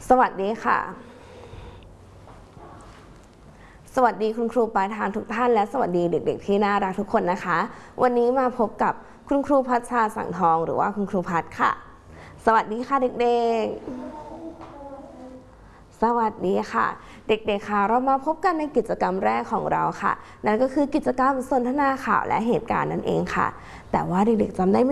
สวัสดีค่ะสวัสดีคุณครูปลายทางทุกท่านและสวัสดีเด็กๆที่น่ารักทุกคนนะคะวันนี้มาพบกับคุณครูพัชชาสังทองหรือว่าคุณครูพัชค่ะสวัสดีค่ะเด็กๆสวัสดีค่ะเด็กๆค่ะเรามาพบกันในกิจกรรมแรกของเราค่ะนั่นก็คือกิจกรรมสนทนาข่าวและเหตุการณ์นั่นเองค่ะแต่ว่าเด็กๆจำได้ไหม